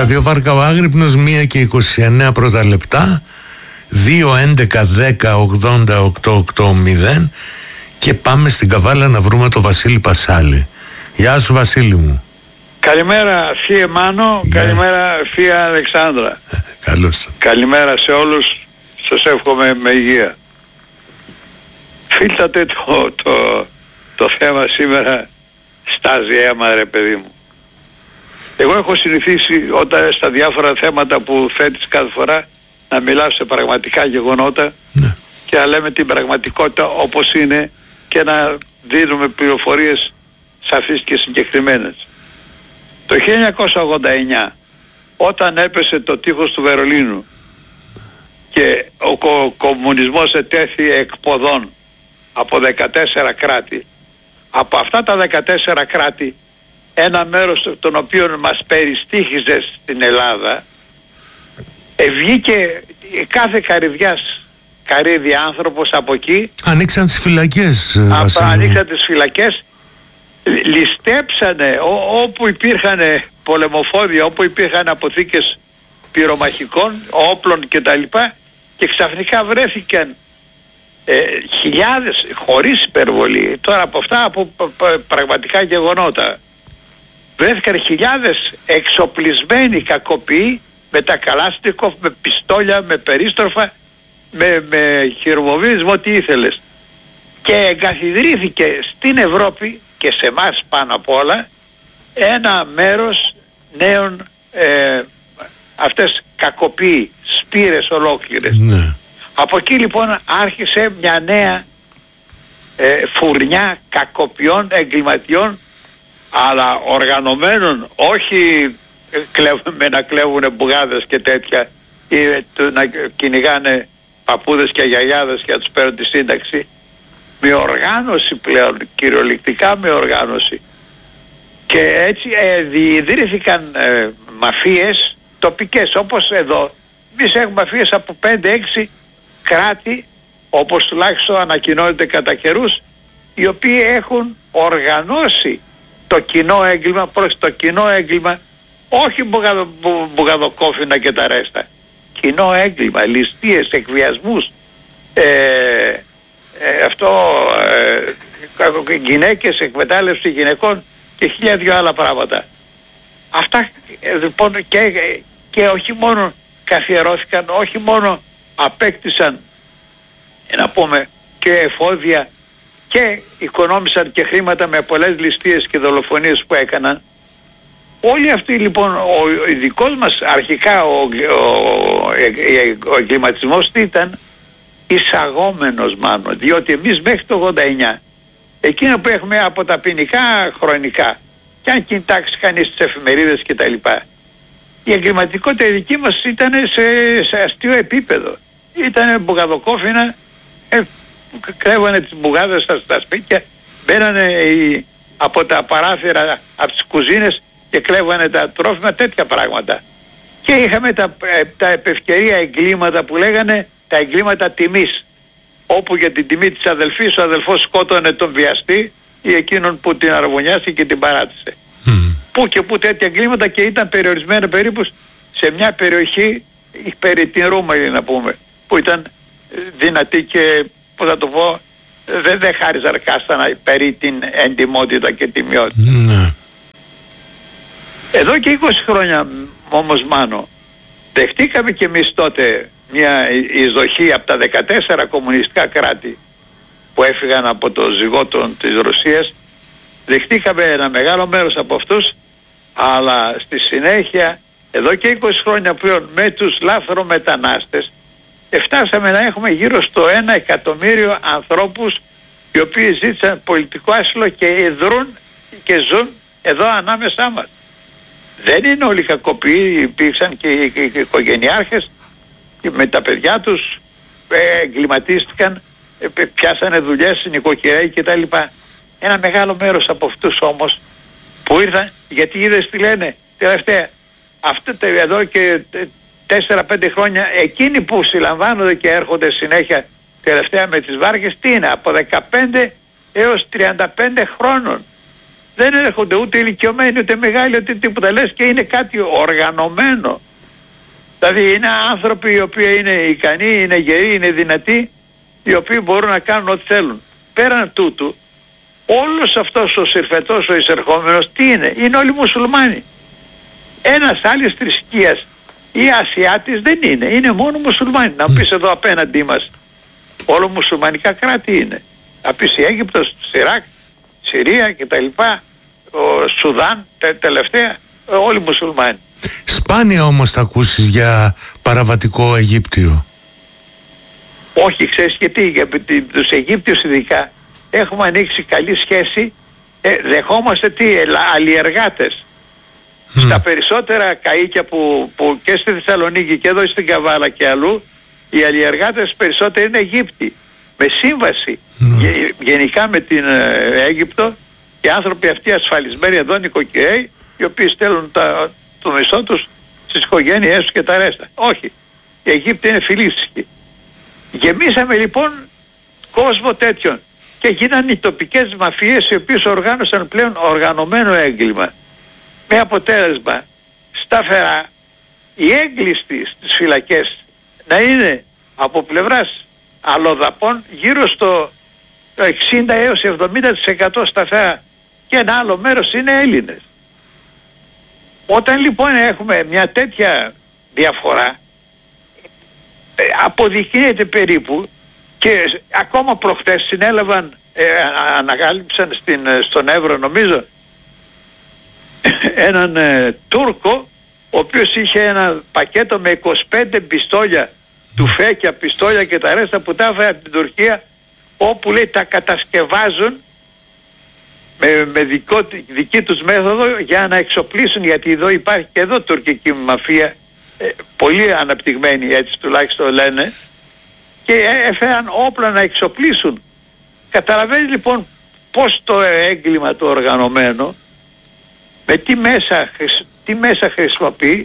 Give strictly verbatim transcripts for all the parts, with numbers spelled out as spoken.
ραδιοβάρκα ο Άγρυπνος, μία και είκοσι εννέα πρώτα λεπτά, δύο έντεκα δέκα ογδόντα οκτώ ογδόντα, και πάμε στην Καβάλα να βρούμε το Βασίλη Πασάλη. Γεια σου Βασίλη μου. Καλημέρα θεία Μάνο, yeah. Καλημέρα θεία Αλεξάνδρα. Καλώς. Καλημέρα σε όλους, σας εύχομαι με υγεία. Φίλτατε το, το, το θέμα σήμερα στάζει αίμα ρε παιδί μου. Εγώ έχω συνηθίσει όταν στα διάφορα θέματα που θέτεις κάθε φορά να μιλάω σε πραγματικά γεγονότα ναι. και να λέμε την πραγματικότητα όπως είναι και να δίνουμε πληροφορίες σαφείς και συγκεκριμένες. Το χίλια εννιακόσια ογδόντα εννιά όταν έπεσε το τείχος του Βερολίνου και ο κο- κομμουνισμός ετέθη εκποδών από δεκατέσσερα κράτη, από αυτά τα δεκατέσσερα κράτη ένα μέρος των οποίων μας περιστήχιζε στην Ελλάδα, ε, βγήκε κάθε καρυδιάς καρύδι άνθρωπος από εκεί. Ανοίξαν τις φυλακές. Από, ανοίξαν τις φυλακές, ληστέψανε ό, όπου υπήρχαν πολεμοφόδια, όπου υπήρχαν αποθήκες πυρομαχικών, όπλων κτλ. Και ξαφνικά βρέθηκαν ε, χιλιάδες, χωρίς υπερβολή, τώρα από αυτά από πραγματικά γεγονότα, βρέθηκαν χιλιάδες εξοπλισμένοι κακοποιοί με τα Καλάσνικοφ, με πιστόλια, με περίστροφα, με, με χειροβομβίδες, με ό,τι ήθελες. Και εγκαθιδρύθηκε στην Ευρώπη και σε εμάς πάνω απ' όλα ένα μέρος νέων ε, αυτές κακοποιοί, σπήρες ολόκληρες. Ναι. Από εκεί λοιπόν άρχισε μια νέα ε, φουρνιά κακοποιών, εγκληματιών, αλλά οργανωμένων, όχι κλέβουμε, να κλέβουν μπουγάδες και τέτοια ή να κυνηγάνε παππούδες και γιαγιάδες και να τους παίρνουν τη σύνταξη, με οργάνωση πλέον, κυριολεκτικά με οργάνωση. Και έτσι ε, διιδρύθηκαν ε, μαφίες τοπικές, όπως εδώ. Εμείς έχουμε μαφίες από πέντε έξι κράτη, όπως τουλάχιστον ανακοινώνεται κατά καιρούς, οι οποίοι έχουν οργανώσει το κοινό έγκλημα προς το κοινό έγκλημα, όχι μπουγαδο, μπου, μπουγαδοκόφινα και τα ρέστα. Κοινό έγκλημα, ληστείες, εκβιασμούς, ε, ε, αυτό, ε, γυναίκες, εκμετάλλευση γυναικών και χίλια δυο άλλα πράγματα. Αυτά ε, λοιπόν και, και όχι μόνο καθιερώθηκαν, όχι μόνο απέκτησαν, να πούμε, και εφόδια και οικονόμησαν και χρήματα με πολλές ληστείες και δολοφονίες που έκαναν. Όλοι αυτοί λοιπόν, ο, ο δικός μας αρχικά ο, ο, ο εγκληματισμός ήταν εισαγόμενος μάλλον, διότι εμείς μέχρι το ογδόντα εννιά, εκείνο που έχουμε από τα ποινικά χρονικά, και αν κοιτάξει κανείς τις εφημερίδες και τα λοιπά, η εγκληματικότητα δική μας ήταν σε, σε αστείο επίπεδο. Ήτανε μπουγαδοκόφινα, ε, κρέβανε τις μπουγάδες στα, στα σπίτια, μπαίνανε οι, από τα παράθυρα, από τις κουζίνες και κλέβανε τα τρόφιμα, τέτοια πράγματα. Και είχαμε τα, τα επευκαιρία εγκλήματα που λέγανε τα εγκλήματα τιμής, όπου για την τιμή της αδελφής ο αδελφός σκότωνε τον βιαστή ή εκείνον που την αραβωνιάστηκε και την παράτησε. Mm. Πού και πού τέτοια εγκλήματα, και ήταν περιορισμένα περίπου σε μια περιοχή περί την Ρούμελη, να πούμε, που ήταν δυνατή και, που θα το πω, δεν δε χάριζαν κάστανα περί την εντιμότητα και τιμιότητα. Mm. Εδώ και είκοσι χρόνια όμως, Μάνο, δεχτήκαμε και εμείς τότε μια εισδοχή από τα δεκατέσσερα κομμουνιστικά κράτη που έφυγαν από το ζυγότο της Ρωσίας. Δεχτήκαμε ένα μεγάλο μέρος από αυτούς, αλλά στη συνέχεια εδώ και είκοσι χρόνια πλέον με τους λάθρομετανάστες φτάσαμε να έχουμε γύρω στο ένα εκατομμύριο ανθρώπους οι οποίοι ζήτησαν πολιτικό άσυλο και δρούν και ζουν εδώ ανάμεσά μας. Δεν είναι όλοι κακοποιοί, υπήρξαν και οι οικογενειάρχες με τα παιδιά τους, εγκληματίστηκαν, πιάσανε δουλειές, νοικοκυρέοι κτλ. Ένα μεγάλο μέρος από αυτούς όμως που ήρθαν, γιατί είδες τι λένε τελευταία, αυτό εδώ και τέσσερα πέντε χρόνια, εκείνοι που συλλαμβάνονται και έρχονται συνέχεια τελευταία με τις βάρκες, τι είναι, από δεκαπέντε έως τριάντα πέντε χρόνων. δεν έρχονται ούτε ηλικιωμένοι ούτε μεγάλοι ούτε τίποτα, λες και είναι κάτι οργανωμένο. Δηλαδή είναι άνθρωποι οι οποίοι είναι ικανοί, είναι γεροί, είναι δυνατοί, οι οποίοι μπορούν να κάνουν ό,τι θέλουν. Πέραν τούτου, όλος αυτός ο συρφετός, ο εισερχόμενος, τι είναι? Είναι όλοι μουσουλμάνοι. Ένας άλλης θρησκείας ή Ασιάτης δεν είναι, είναι μόνο μουσουλμάνοι. Να πεις εδώ απέναντί μας, όλο μουσουλμανικά κράτη είναι. Να πεις η Αίγυπτος, Ιράκ, Συρία κτλ, ο Σουδάν, τε, τελευταία, όλοι μουσουλμάνοι. Σπάνια όμως θα ακούσεις για παραβατικό Αιγύπτιο. Όχι, ξέρεις γιατί, για τους Αιγύπτιους ειδικά έχουμε ανοίξει καλή σχέση, ε, δεχόμαστε τι, αλλιεργάτες. Mm. Στα περισσότερα καΐκια που, που και στη Θεσσαλονίκη και εδώ στην Καβάλα και αλλού, οι αλλιεργάτες περισσότεροι είναι Αιγύπτιοι. Με σύμβαση mm. γε, γενικά με την ε, Αίγυπτο, και άνθρωποι αυτοί ασφαλισμένοι εδώ, νοικοκυρέοι, οι οποίοι στέλνουν τα, το μισθό τους στις οικογένειές τους και τα ρέστα. Όχι. Οι Αιγύπτιοι είναι φιλίστικοι. Γεμίσαμε λοιπόν κόσμο τέτοιον και γίνανε οι τοπικές μαφίες, οι οποίες οργάνωσαν πλέον οργανωμένο έγκλημα. Με αποτέλεσμα σταθερά οι έγκλειστοι στις φυλακές να είναι από πλευράς αλλοδαπών γύρω στο εξήντα έως εβδομήντα τοις εκατό σταθερά, και ένα άλλο μέρος είναι Έλληνες. Όταν λοιπόν έχουμε μια τέτοια διαφορά, αποδεικνύεται περίπου, και ακόμα προχτές συνέλαβαν, ε, ανακάλυψαν στην, στον Εύρο νομίζω, έναν ε, Τούρκο, ο οποίος είχε ένα πακέτο με είκοσι πέντε πιστόλια του Φέκια, πιστόλια και τα ρέστα που τα έφερε από την Τουρκία, όπου λέει τα κατασκευάζουν με, με δικό, δική τους μέθοδο για να εξοπλίσουν, γιατί εδώ υπάρχει και εδώ τουρκική μαφία, ε, πολύ αναπτυγμένη, έτσι τουλάχιστον λένε, και έφεραν όπλα να εξοπλίσουν. Καταλαβαίνει λοιπόν πως το έγκλημα το οργανωμένο με τι μέσα, τι μέσα χρησιμοποιεί,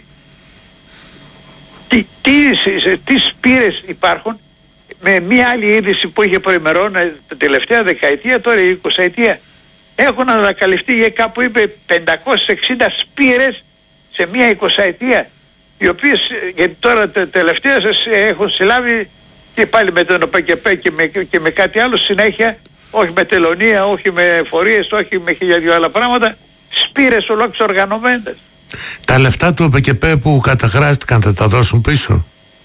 τι, τι, τι σπήρες υπάρχουν. Με μία άλλη είδηση που είχε προημερώνει τα τελευταία δεκαετία, τώρα η εικοσαετία, έχουν ανακαλυφθεί, για κάπου είπε πεντακόσιες εξήντα σπήρες σε μία εικοσαετία, οι οποίες, γιατί τώρα τελευταία έχουν συλλάβει και πάλι με τον ΟΠΕΚΕΠΕ και με, και με κάτι άλλο συνέχεια, όχι με τελωνία, όχι με φορείες, όχι με χίλια δυο άλλα πράγματα, σπήρες ολόκληρες οργανωμένες. Τα λεφτά του ΟΠΕΚΕΠΕ που καταχράστηκαν θα τα δώσουν πίσω?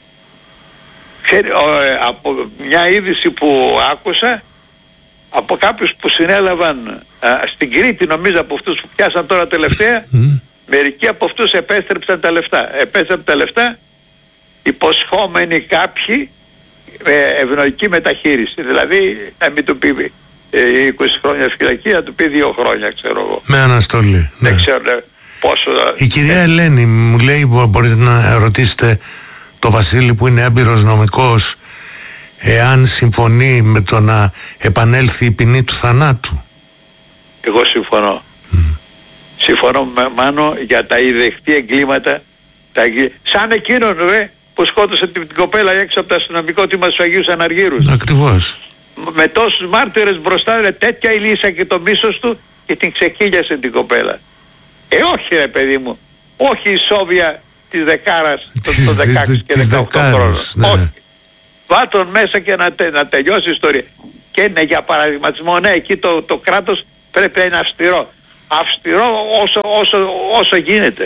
Ξέρει, ο, από μια είδηση που άκουσα από κάποιους που συνέλαβαν α, στην Κρήτη, νομίζω από αυτούς που πιάσαν τώρα τελευταία, mm. μερικοί από αυτούς επέστρεψαν τα λεφτά. Επέστρεψαν τα λεφτά υποσχόμενοι κάποιοι με ευνοϊκή μεταχείριση. Δηλαδή να μην του πει ε, είκοσι χρόνια φυλακή, να του πει δύο χρόνια, ξέρω εγώ. Με αναστολή. Δεν ναι. ξέρω ναι, πόσο... Η κυρία ε, Ελένη μου λέει, μπορείτε να ρωτήσετε το Βασίλη που είναι έμπειρος νομικός, εάν συμφωνεί με το να επανέλθει η ποινή του θανάτου. Εγώ συμφωνώ. Mm. Συμφωνώ με Μάνο για τα ιδεχτή εγκλήματα, τα εγκλή... σαν εκείνον ρε που σκότωσε την, την κοπέλα έξω από το αστυνομικό τμήμα στους Αγίους Αναργύρους. Ακριβώς. Με τόσους μάρτυρες μπροστά, ρε, τέτοια ηλίσα και το μίσος του, και την ξεκύλιασε την κοπέλα. Ε όχι ρε παιδί μου, όχι η Σόβια της Δεκάρας των δεκαέξι και δεκαοκτώ χρόνων. Ναι. Όχι. Βάτον μέσα και να, τε, να τελειώσει η ιστορία. Και ναι, για παραδειγματισμό, ναι, εκεί το, το κράτος πρέπει να είναι αυστηρό. Αυστηρό όσο, όσο, όσο γίνεται.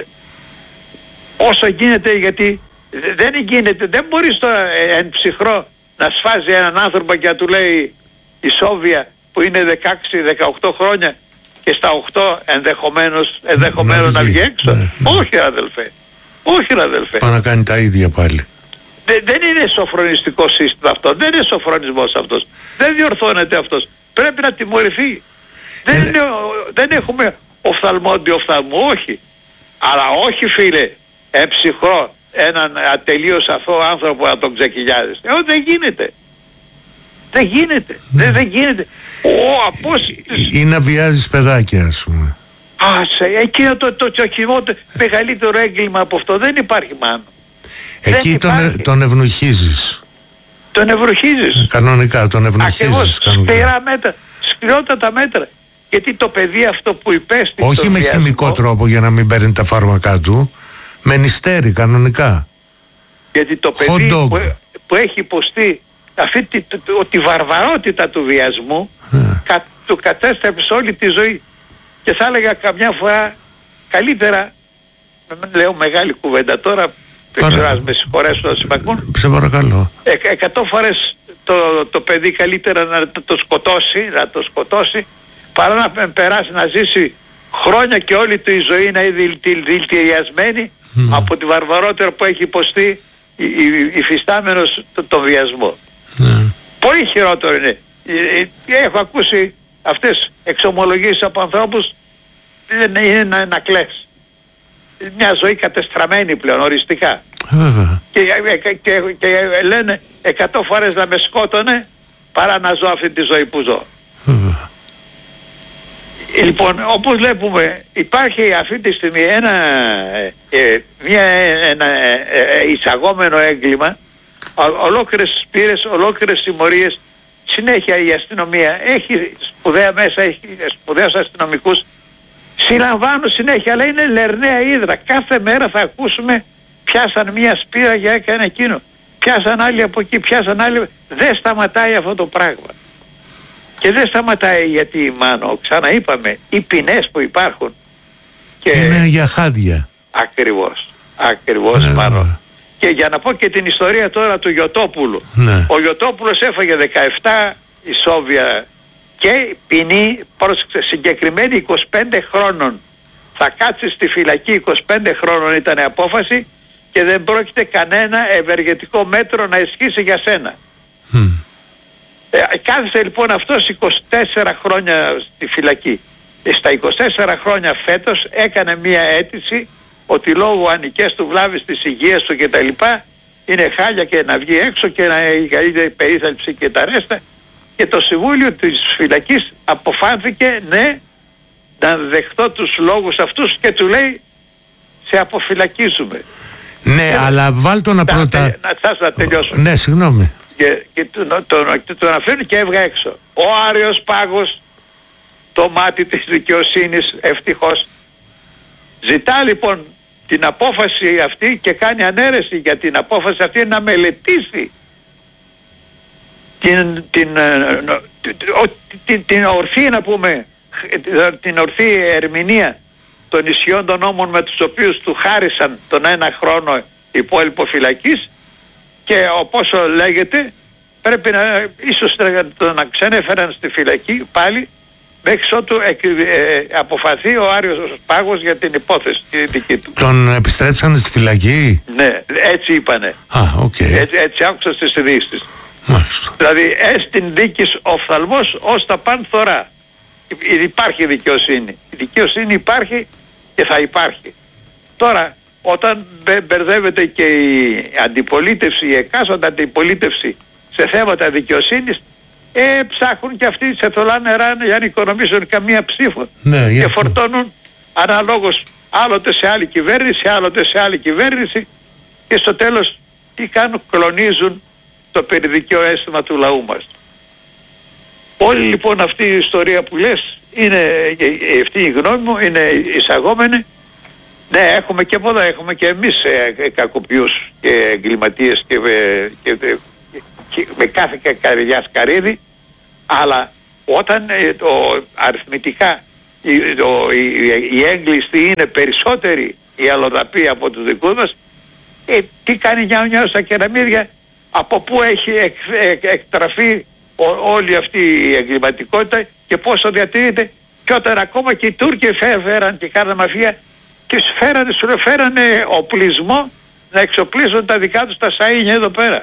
Όσο γίνεται, γιατί δεν γίνεται, δεν μπορείς τώρα εν ψυχρό να σφάζει έναν άνθρωπο και να του λέει η Σόβια που είναι δεκαέξι δεκαοκτώ χρόνια και στα οκτώ ενδεχομένως, ενδεχομένως να, να βγει έξω. Ναι, ναι. Όχι αδελφέ. Όχι αδελφέ. Πάει να κάνει τα ίδια πάλι. Δε, δεν είναι σοφρονιστικό σύστημα αυτό. Δεν είναι σοφρονισμός αυτός. Δεν διορθώνεται αυτός. Πρέπει να τιμωρηθεί. Ε, δεν, είναι, δεν έχουμε οφθαλμόντι οφθαλμού. Όχι. Αλλά όχι φίλε, εμψυχρό έναν ατελείως αθώο άνθρωπο να τον ξεκυλιάζεις. Ε, δεν γίνεται. Δεν γίνεται. Ναι. Δεν, δεν γίνεται. Ο, απόστης... Ή να βιάζεις παιδάκια, ας πούμε. Άσε, εκείνο το, το, το, το, το μεγαλύτερο έγκλημα από αυτό δεν υπάρχει, Μάνο. Εκεί τον, ε, τον ευνουχίζεις. Τον ευνουχίζεις. Κανονικά, τον ευνουχίζεις. Ακριβώς, σκληρά μέτρα, σκληρότατα μέτρα. Και γιατί το παιδί αυτό που υπέστη... Όχι με βιασμό, χημικό τρόπο για να μην παίρνει τα φάρμακά του, με νηστέρι κανονικά. Γιατί το παιδί που, που έχει υποστεί αυτή τη, τη, τη βαρβαρότητα του βιασμού yeah. κα, του κατέστρεψε όλη τη ζωή. Και θα έλεγα καμιά φορά καλύτερα, λέω μεγάλη κουβέντα τώρα, δεν ξέρω αν με συγχωρέσουν να συμμακούν, σε παρακαλώ, ε, εκατό φορές το, το παιδί καλύτερα να το σκοτώσει, να το σκοτώσει παρά να περάσει να ζήσει χρόνια και όλη του η ζωή να είναι δηλητηριασμένη mm. από τη βαρβαρότητα που έχει υποστεί υφιστάμενος τον βιασμό. Mm. Πολύ χειρότερο είναι. Έχω ακούσει αυτές εξομολογήσεις από ανθρώπους, είναι να, να κλαις. Μια ζωή κατεστραμμένη πλέον οριστικά. Mm. Και, και, και, και λένε εκατό φορές να με σκότωνε παρά να ζω αυτή τη ζωή που ζω. Mm. Λοιπόν, όπως βλέπουμε υπάρχει αυτή τη στιγμή ένα, ε, μια, ένα ε, εισαγόμενο έγκλημα, ο, ολόκληρες πύρες, ολόκληρες συμμορίες, συνέχεια η αστυνομία έχει σπουδαία μέσα, έχει σπουδαίους αστυνομικούς, συλλαμβάνουν συνέχεια, αλλά είναι λερναία ύδρα. Κάθε μέρα θα ακούσουμε πιάσαν μια σπήρα για έκανε εκείνο, πιάσαν άλλοι από εκεί, πιάσαν άλλοι, δεν σταματάει αυτό το πράγμα. Και δεν σταματάει γιατί, Μάνο, ξαναείπαμε, οι ποινές που υπάρχουν και... είναι για χάντια. Ακριβώς, ακριβώς ναι, Μάνο. Ναι. Και για να πω και την ιστορία τώρα του Γιωτόπουλου. Ναι. Ο Γιωτόπουλος έφαγε δεκαεπτά ισόβια και ποινή, πρόσεξε, συγκεκριμένη είκοσι πέντε χρόνων. Θα κάτσει στη φυλακή, είκοσι πέντε χρόνων ήταν η απόφαση και δεν πρόκειται κανένα ευεργετικό μέτρο να ισχύσει για σένα. Mm. Ε, κάθισε λοιπόν αυτός είκοσι τέσσερα χρόνια στη φυλακή. Ε, στα είκοσι τέσσερα χρόνια φέτος έκανε μία αίτηση ότι λόγω ανικές του βλάβης της υγείας του και τα λοιπά είναι χάλια και να βγει έξω και να έχει καλύτερη περίθαλψη και τα ρέστα, και το Συμβούλιο της Φυλακής αποφάνθηκε ναι να δεχτώ τους λόγους αυτούς και του λέει σε αποφυλακίζουμε. Ναι, και αλλά βάλτο να πρώτα... Να, να, να τελειώσω. Ναι, συγγνώμη. Και, και τον το, το, το αναφέρει και έβγα έξω. Ο Άριος Πάγος, το μάτι της δικαιοσύνης, ευτυχώς, ζητά λοιπόν την απόφαση αυτή και κάνει ανέρεση για την απόφαση αυτή να μελετήσει την, την, την, την, την ορθή, να πούμε, την ορθή ερμηνεία των ισχυών των νόμων με τους οποίους του χάρισαν τον ένα χρόνο υπόλοιπο φυλακής, και όπως λέγεται πρέπει να ίσως να, να ξενέφεραν στη φυλακή πάλι μέχρι ότου ε, ε, αποφαθεί ο Άριος Πάγος για την υπόθεση τη δική του. Τον επιστρέψανε στη φυλακή? Ναι, έτσι είπανε. Α, οκ. Okay. Έτσι, έτσι άκουσα στις ειδήσεις. Μάλιστα. Δηλαδή έστιν δίκης οφθαλμός ως τα παν θωρά. Υπάρχει δικαιοσύνη. Η δικαιοσύνη υπάρχει και θα υπάρχει. Τώρα όταν μπερδεύεται και η αντιπολίτευση, η εκάστοτε αντιπολίτευση σε θέματα δικαιοσύνης, ε, ψάχνουν και αυτοί σε θολά νερά για να οικονομήσουν καμία ψήφο. Ναι, και φορτώνουν αναλόγως άλλοτε σε άλλη κυβέρνηση, άλλοτε σε άλλη κυβέρνηση, και στο τέλος τι κάνουν? Κλονίζουν το περιδικαίο αίσθημα του λαού μας. Όλη λοιπόν αυτή η ιστορία που λες είναι, αυτή η γνώμη μου είναι εισαγόμενη. Ναι, έχουμε και εδώ, έχουμε και εμείς ε, κακοποιούς και εγκληματίες και, ε, και, και, και με κάθε καρδιά σκαρίδι, αλλά όταν ε, το, αριθμητικά η, το, η, η έγκλειστοι είναι περισσότεροι οι αλλοδαποί από τους δικούς μας, ε, τι κάνει νιάου νιάου στα κεραμίδια, από πού έχει εκ, εκ, εκτραφεί ό, όλη αυτή η εγκληματικότητα και πόσο διατηρείται, και όταν ακόμα και οι Τούρκοι φέραν και κάναν μαφία και φέρανε, σου φέρανε οπλισμό να εξοπλίσουν τα δικά τους τα σαΐνια εδώ πέρα.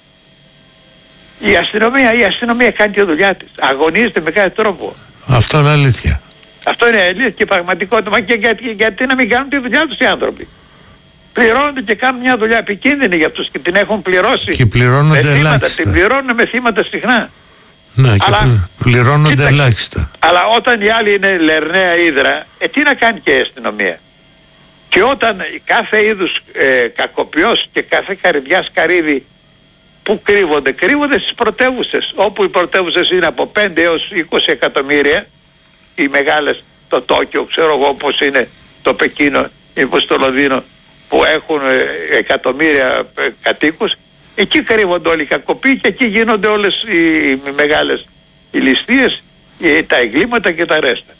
Η αστυνομία, η αστυνομία κάνει τη δουλειά της. Αγωνίζεται με κάθε τρόπο. Αυτό είναι αλήθεια. Αυτό είναι αλήθεια και πραγματικότητα. Μα και γιατί, γιατί να μην κάνουν τη δουλειά τους οι άνθρωποι? Πληρώνονται και κάνουν μια δουλειά επικίνδυνη για αυτούς και την έχουν πληρώσει. Και πληρώνονται με θύματα, ελάχιστα. Την πληρώνουν με θύματα συχνά. Ναι, και αλλά, πληρώνονται κοίτα, ελάχιστα. Αλλά όταν οι άλλοι είναι λερναία ύδρα, ε, τι να κάνει και η αστυνομία? Και όταν κάθε είδους ε, κακοποιός και κάθε καρδιά σκαρίδι που κρύβονται, κρύβονται στις πρωτεύουσες, όπου οι πρωτεύουσες είναι από πέντε έως είκοσι εκατομμύρια, οι μεγάλες, το Τόκιο, ξέρω εγώ πώς είναι το Πεκίνο ή πώς το Λονδίνο, που έχουν ε, εκατομμύρια ε, κατοίκους, εκεί κρύβονται όλοι οι κακοποιοί και εκεί γίνονται όλες οι, οι μεγάλες οι ληστείες, οι, τα εγκλήματα και τα ρέστα.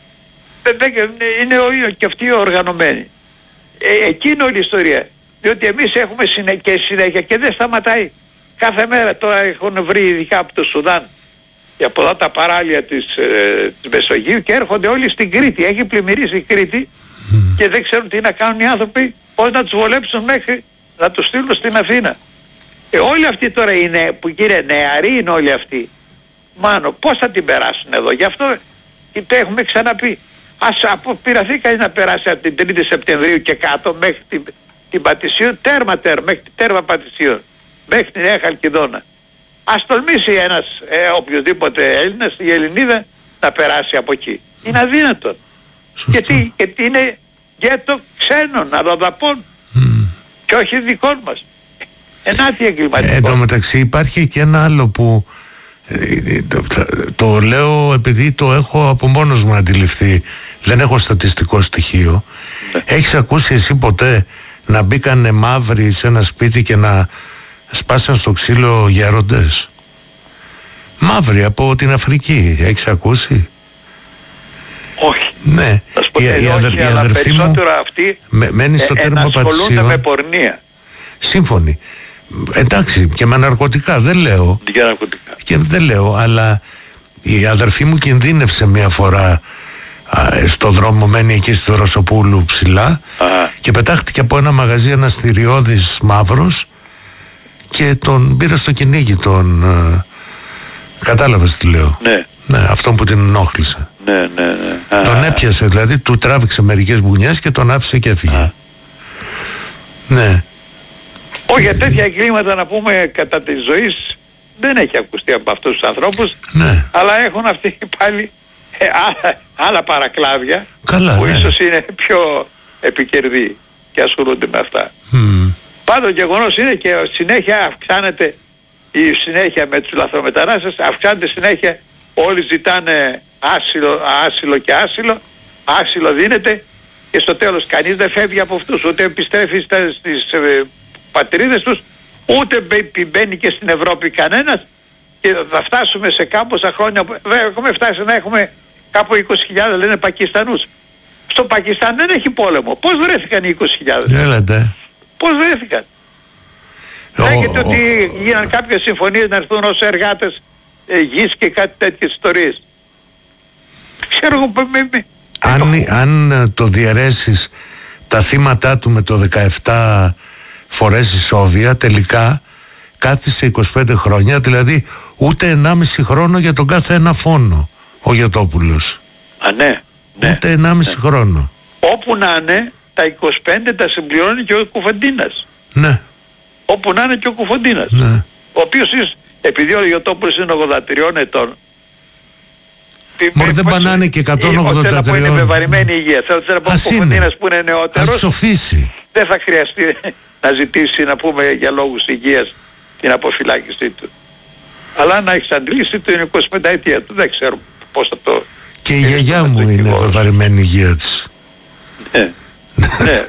Είναι όλοι και αυτοί οργανωμένοι. Ε, εκεί είναι όλη η ιστορία. Διότι εμείς έχουμε συνέ, και συνέχεια και δεν σταματάει. Κάθε μέρα τώρα έχουν βρει ειδικά από το Σουδάν και από εδώ τα παράλια της, ε, της Μεσογείου και έρχονται όλοι στην Κρήτη. Έχει πλημμυρίσει η Κρήτη mm. και δεν ξέρουν τι να κάνουν οι άνθρωποι, πώς να τους βολέψουν μέχρι να τους στείλουν στην Αθήνα. Ε, όλοι αυτοί τώρα είναι, που κύριε νεαροί είναι όλοι αυτοί. Μάνο, πώς θα την περάσουν εδώ. Γι' αυτό και το έχουμε ξαναπεί. Ας αποπειραθεί κανείς να περάσει από την τρίτη Σεπτεμβρίου και κάτω μέχρι την, την Πατησίων, τέρμα τέρμα, μέχρι την τέρμα Πατησίων, μέχρι την Νέα Χαλκιδόνα. Ας τολμήσει ένας ε, οποιοδήποτε Έλληνας ή Ελληνίδα να περάσει από εκεί. Είναι αδύνατο. Γιατί, γιατί είναι γέτο ξένων, αλλοδαπών mm. και όχι δικών μας. Ενάτι εγκληματικό. Ε, εν τω μεταξύ υπάρχει και ένα άλλο που το, το λέω επειδή το έχω από μόνος μου αντιληφθεί, δεν έχω στατιστικό στοιχείο. Ναι. Έχεις ακούσει εσύ ποτέ να μπήκανε μαύροι σε ένα σπίτι και να σπάσαν στο ξύλο γέροντες? Μαύροι από την Αφρική, έχεις ακούσει? Όχι. Ναι. Η, η, αδερ, η αδερφή μου αυτοί με, μένει στο ε, τέρμα Πατησίων. Με πορνεία. Σύμφωνοι. Εντάξει, και με ναρκωτικά δεν λέω. Για ναρκωτικά. Και δεν λέω, αλλά η αδερφή μου κινδύνευσε μια φορά α, στο δρόμο, μένει εκεί στο Ρωσοπούλου ψηλά α. και πετάχτηκε από ένα μαγαζί ένα στηριώδης μαύρος και τον πήρε στο κυνήγι τον... Α, κατάλαβες τι λέω? Ναι. Ναι, αυτόν που την ενόχλησε. Ναι, ναι, ναι. Τον έπιασε δηλαδή, του τράβηξε μερικές μπουνιές και τον άφησε και έφυγε. Α. Ναι. Όχι, για τέτοια εγκλήματα να πούμε κατά τη ζωή δεν έχει ακουστεί από αυτούς τους ανθρώπους, ναι. αλλά έχουν αυτοί πάλι ε, άλλα, άλλα παρακλάδια. Καλά, που ναι. ίσως είναι πιο επικερδοί και ασχολούνται με αυτά. Mm. Πάντως γεγονός είναι και συνέχεια αυξάνεται η συνέχεια με τους λαθρομετανάστες, αυξάνεται συνέχεια, όλοι ζητάνε άσυλο, άσυλο και άσυλο, άσυλο δίνεται και στο τέλος κανείς δεν φεύγει από αυτούς, ούτε επιστρέφει στα, στις ε, πατρίδες τους, ούτε μπαίνει και στην Ευρώπη κανένας και θα φτάσουμε σε κάμποσα χρόνια, έχουμε φτάσει να έχουμε κάπου είκοσι χιλιάδες λένε Πακιστανούς. Στο Πακιστάν δεν έχει πόλεμο. Πώς βρέθηκαν οι είκοσι χιλιάδες? Έλατε. Πώς βρέθηκαν? Λέγεται oh, ότι oh, γίναν κάποιες συμφωνίες να έρθουν ως εργάτες ε, γης και κάτι τέτοιες ιστορίες. Ξέρω εγώ με, με, αν, αν το διαιρέσεις τα θύματα του με το δεκαεπτά φορές ισόβια, τελικά κάθισε είκοσι πέντε χρόνια, δηλαδή ούτε ενάμιση χρόνο για τον κάθε ένα φόνο ο Γιωτόπουλος. Α, ναι. Ναι, ούτε ενάμιση ναι. χρόνο. Όπου να είναι τα είκοσι πέντε τα συμπληρώνει και ο Κουφοντίνας. Ναι. Όπου να είναι και ο Κουφοντίνας. Ναι. Ο οποίος is, επειδή ο Γιωτόπουλος είναι ογδόντα τρία ετών. Μωρέ δεν πανάνε και εκατόν ογδόντα τρία. Θέλω να πω είναι με βαρημένη υγεία. Θέλω να πω ο Κουφοντίνας που είναι νεότερος. Ας ψοφήσει. Δεν θα χρειαστεί να ζητήσει να πούμε για λόγους υγείας την αποφυλάκησή του. Αλλά να εξαντλήσει την είκοσι πέντε αιτία του. Δεν ξέρω πώς θα το... Και η γιαγιά μου είναι βεβαρημένη υγεία της. Ναι. Ναι.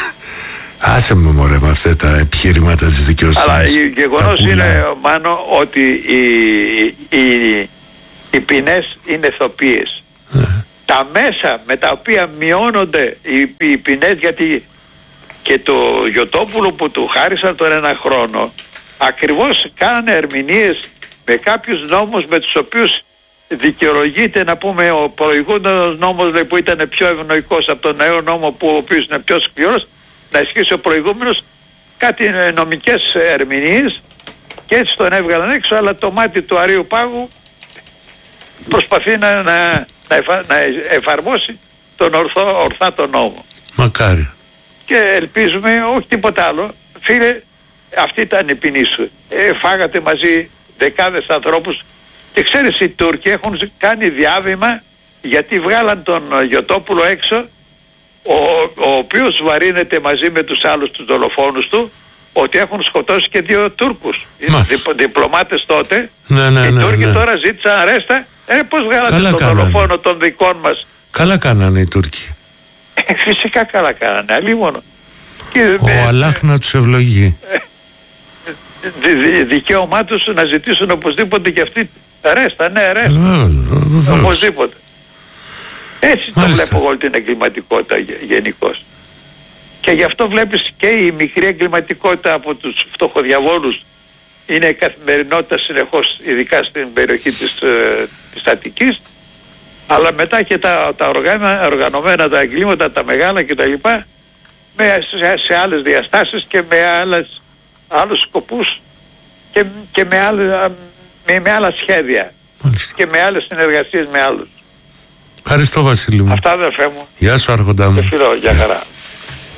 Άσε με μωρέ με αυτά τα επιχειρήματα της δικαιοσύνης. Αλλά η γεγονός είναι, Μάνο, ότι οι, οι, οι ποινές είναι θωπίες. Ναι. Τα μέσα με τα οποία μειώνονται οι, οι ποινές, γιατί και το Γιωτόπουλο που του χάρισαν τον ένα χρόνο ακριβώς κάνανε ερμηνείες με κάποιους νόμους με τους οποίους δικαιολογείται, να πούμε, ο προηγούμενος νόμος λέει, που ήταν πιο ευνοϊκός από τον νέο νόμο που ο οποίος είναι πιο σκληρός, να ισχύσει ο προηγούμενος, κάτι νομικές ερμηνείες και έτσι τον έβγαλαν έξω, αλλά το μάτι του Αρείου Πάγου προσπαθεί να, να, να, εφα, να εφαρμόσει τον ορθό, ορθά τον νόμο. Μακάρι. Και ελπίζουμε, όχι τίποτα άλλο, φίλε, αυτή ήταν η ποινή σου. Ε, φάγατε μαζί δεκάδες ανθρώπους. Και ξέρεις, οι Τούρκοι έχουν κάνει διάβημα γιατί βγάλαν τον Γιωτόπουλο έξω, ο, ο οποίος βαρύνεται μαζί με τους άλλους τους δολοφόνους του, ότι έχουν σκοτώσει και δύο Τούρκους. Διπ, διπλωμάτες τότε. Ναι, ναι, οι ναι, Τούρκοι ναι. τώρα ζήτησαν ρέστα Ε, πώς βγάλατε τον δολοφόνο των δικών μας? Καλά κάνανε οι Τούρκοι. Ε, φυσικά καλά κάνανε, αλλήμωνο. Ο με, Αλλάχ να τους ευλογεί. Ε, δι, δικαίωμά τους να ζητήσουν οπωσδήποτε και αυτοί ρέστα, ναι ρέστα. Ε, οπωσδήποτε. Έτσι το βλέπω εγώ την εγκληματικότητα γενικώς. Και γι' αυτό βλέπεις και η μικρή εγκληματικότητα από τους φτωχοδιαβόλους είναι καθημερινότητα συνεχώς, ειδικά στην περιοχή της, ε, της Αττικής, αλλά μετά και τα, τα οργάνα, οργανωμένα τα εγκλήματα, τα μεγάλα κτλ. Με, σε, σε άλλες διαστάσεις και με άλλες, άλλους σκοπούς και, και με, άλλα, με, με άλλα σχέδια. Μάλιστα. Και με άλλες συνεργασίες με άλλους. Ευχαριστώ Βασίλη μου. Αυτά αδερφέ μου. Γεια σου Άρχοντα μου. Και φιλώ, για χαρά.